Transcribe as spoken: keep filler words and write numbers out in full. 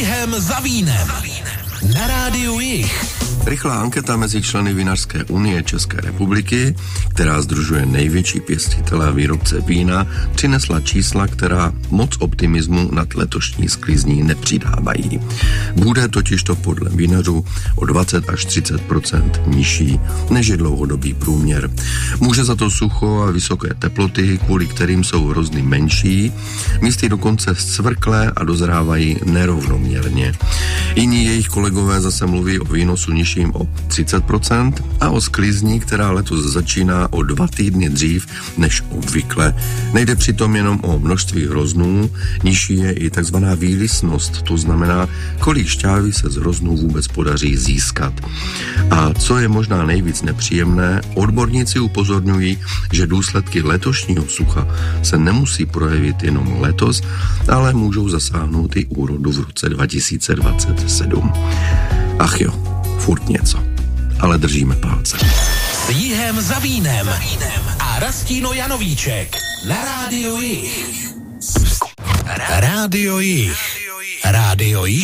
jihem za vínem. Na rádiu Jih. Rychlá anketa mezi členy Vinařské unie České republiky, která sdružuje největší pěstitele a výrobce vína, přinesla čísla, která moc optimismu nad letošní sklizní nepřidávají. Bude totiž to podle vinařů o dvacet až třicet procent nižší, než je dlouhodobý průměr. Může za to sucho a vysoké teploty, kvůli kterým jsou hrozny menší, místy dokonce zcvrklé a dozrávají nerovnoměrně. Jiní jejich kolegové zase mluví o výnosu nižším o třicet procent a o sklizni, která letos začíná o dva týdny dřív než obvykle. Nejde přitom jenom o množství hroznů, nižší je i takzvaná výlisnost, to znamená, kolik šťávy se z hroznů vůbec podaří získat. A co je možná nejvíc nepříjemné, odborníci upozorňují, že důsledky letošního sucha se nemusí projevit jenom letos, ale můžou zasáhnout i úrodu v roce dva tisíce dvacet sedm. Ach jo, furt něco, ale držíme palce. S jihem za vínem a Rastino Janovíček na rádiu Jih. Rádio Jih. Rádio Jih.